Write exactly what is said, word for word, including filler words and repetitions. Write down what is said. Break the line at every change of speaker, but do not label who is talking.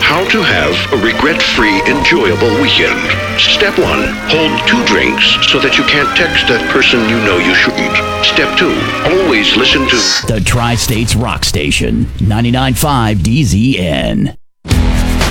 How to have a regret-free, enjoyable weekend. Step one, hold two drinks so that you can't text that person you know you shouldn't. Step two, always listen to
the Tri-States Rock Station, ninety-nine point five D Z N.